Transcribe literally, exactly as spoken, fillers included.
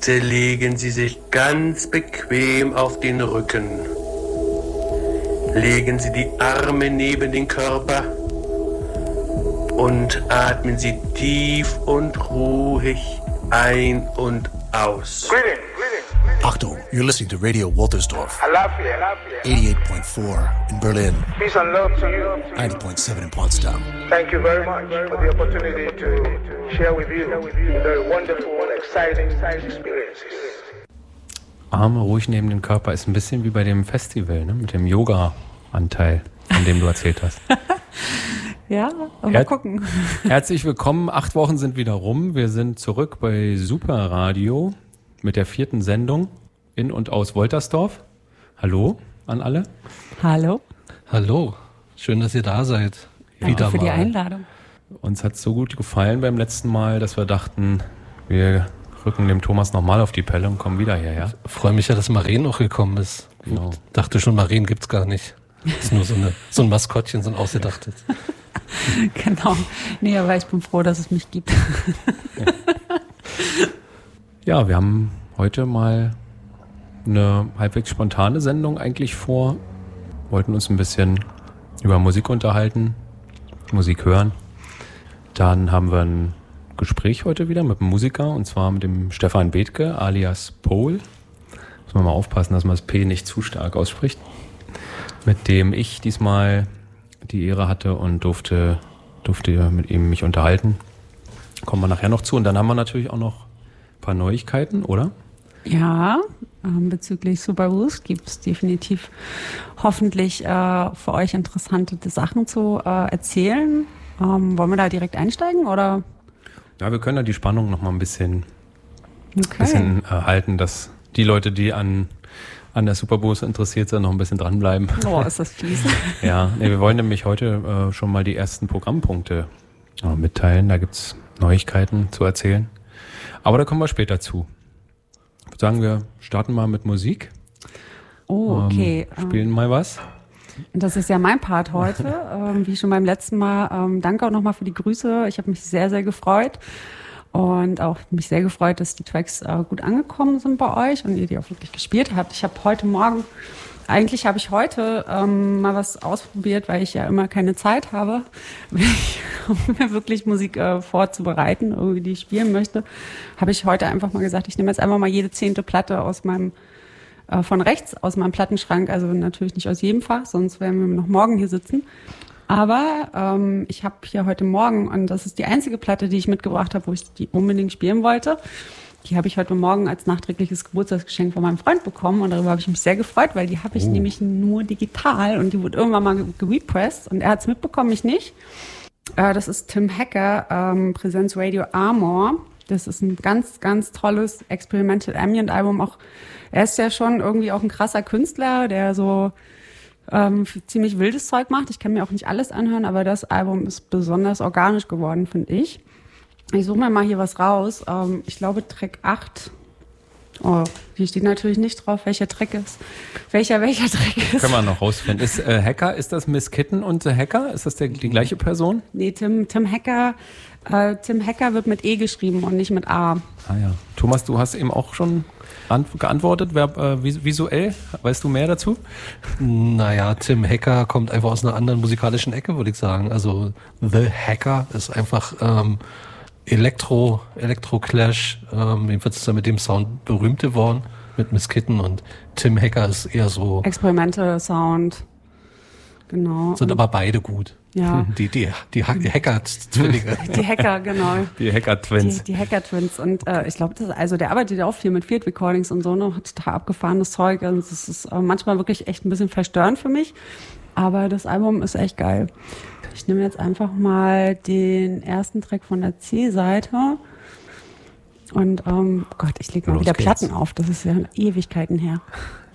Bitte legen Sie sich ganz bequem auf den Rücken. Legen Sie die Arme neben den Körper und atmen Sie tief und ruhig ein und aus. Achtung, you're listening to Radio Woltersdorf. eighty-eight point four in Berlin. Peace and love to you. ninety point seven in Potsdam. Thank you very much for the opportunity to share with you the wonderful and exciting experiences. Arme ruhig neben den Körper ist ein bisschen wie bei dem Festival, ne? Mit dem Yoga-Anteil, von dem du erzählt hast. Ja, mal Her- gucken. Herzlich willkommen, acht Wochen sind wieder rum. Wir sind zurück bei Superradio mit der vierten Sendung in und aus Woltersdorf. Hallo an alle. Hallo. Hallo, schön, dass ihr da seid. Danke Wieder für mal. die Einladung. Uns hat es so gut gefallen beim letzten Mal, dass wir dachten, wir rücken dem Thomas nochmal auf die Pelle und kommen wieder hierher. Freue mich ja, dass Maren noch gekommen ist. Genau. Dachte schon, Maren gibt's gar nicht. Ist nur so, eine, so ein Maskottchen, so ein ausgedachtes. Genau. Nee, aber ich bin froh, dass es mich gibt. Ja, wir haben heute mal eine halbwegs spontane Sendung eigentlich vor. Wollten uns ein bisschen über Musik unterhalten, Musik hören. Dann haben wir ein Gespräch heute wieder mit einem Musiker, und zwar mit dem Stefan Bethke alias Pol. Muss man mal aufpassen, dass man das P nicht zu stark ausspricht. Mit dem ich diesmal die Ehre hatte und durfte, durfte mit ihm mich unterhalten. Kommen wir nachher noch zu. Und dann haben wir natürlich auch noch ein paar Neuigkeiten, oder? Ja, ähm, bezüglich Superboost gibt es definitiv hoffentlich äh, für euch interessante Sachen zu äh, erzählen. Ähm, wollen wir da direkt einsteigen, oder? Ja, wir können da die Spannung noch mal ein bisschen, Okay. bisschen äh, halten, dass die Leute, die an, an der Superboost interessiert sind, noch ein bisschen dranbleiben. Oh, ist das fies. Ja, nee, wir wollen nämlich heute äh, schon mal die ersten Programmpunkte äh, mitteilen. Da gibt's Neuigkeiten zu erzählen. Aber da kommen wir später zu. Ich würde sagen, wir starten mal mit Musik. Oh, okay. Ähm, spielen mal was. Das ist ja mein Part heute, ähm, wie schon beim letzten Mal. Ähm, danke auch nochmal für die Grüße. Ich habe mich sehr, sehr gefreut und auch mich sehr gefreut, dass die Tracks äh, gut angekommen sind bei euch und ihr die auch wirklich gespielt habt. Ich habe heute Morgen, eigentlich habe ich heute ähm, mal was ausprobiert, weil ich ja immer keine Zeit habe, um mir wirklich Musik äh, vorzubereiten, irgendwie, die ich spielen möchte, habe ich heute einfach mal gesagt, ich nehme jetzt einfach mal jede zehnte Platte aus meinem von rechts aus meinem Plattenschrank, also natürlich nicht aus jedem Fach, sonst werden wir noch morgen hier sitzen. Aber ähm, ich habe hier heute Morgen, und das ist die einzige Platte, die ich mitgebracht habe, wo ich die unbedingt spielen wollte, die habe ich heute Morgen als nachträgliches Geburtstagsgeschenk von meinem Freund bekommen und darüber habe ich mich sehr gefreut, weil die habe ich Oh. nämlich nur digital und die wurde irgendwann mal gerepressed und er hat es mitbekommen, ich nicht. Äh, das ist Tim Hacker, ähm, Präsenz Radio Armor. Das ist ein ganz, ganz tolles Experimental Ambient Album. Auch er ist ja schon irgendwie auch ein krasser Künstler, der so ähm, ziemlich wildes Zeug macht. Ich kann mir auch nicht alles anhören, aber das Album ist besonders organisch geworden, finde ich. Ich suche mir mal hier was raus. Ähm, ich glaube Track acht. Oh, hier steht natürlich nicht drauf, welcher Track ist. Welcher, welcher Track ist. Können wir noch rausfinden. Ist äh, Hacker, ist das Miss Kitten und The Hacker? Ist das der, die gleiche Person? Nee, Tim, Tim Hacker, äh, Tim Hacker wird mit E geschrieben und nicht mit A. Ah ja. Thomas, du hast eben auch schon an, geantwortet. Wer, äh, vis- visuell, weißt du mehr dazu? Naja, Tim Hacker kommt einfach aus einer anderen musikalischen Ecke, würde ich sagen. Also The Hacker ist einfach ähm, Elektro, Elektro-Clash. Ähm, jedenfalls ist er mit dem Sound berühmt geworden, mit Miss Kitten, und Tim Hacker ist eher so, Experimental Sound. Genau. sind aber beide gut. Ja. Die, die, die, Ha- die Hacker-Zwillinge. Die Hacker, genau. Die Hacker-Twins. Die, die Hacker-Twins. Und äh, ich glaube, das also der arbeitet ja auch viel mit Field Recordings und so, ne? Hat total abgefahrenes Zeug. Also das ist äh, manchmal wirklich echt ein bisschen verstörend für mich. Aber das Album ist echt geil. Ich nehme jetzt einfach mal den ersten Track von der C-Seite. Und ähm, Gott, ich lege mal Los wieder geht's. Platten auf. Das ist ja Ewigkeiten her.